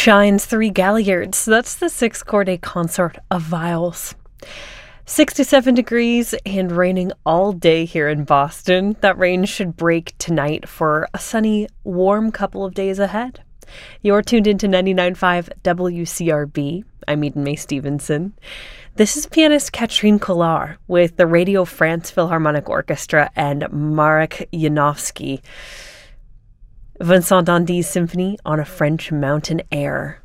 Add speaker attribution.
Speaker 1: shines three galliards. That's the sixth chord consort of viols. 67 degrees and raining all day here in Boston. That rain should break tonight for a sunny, warm couple of days ahead. You're tuned into 99.5 WCRB. I'm Eden May Stevenson. This is pianist Catherine Collard with the Radio France Philharmonic Orchestra and Marek Janowski. Vincent d'Indy's Symphony on a French Mountain Air.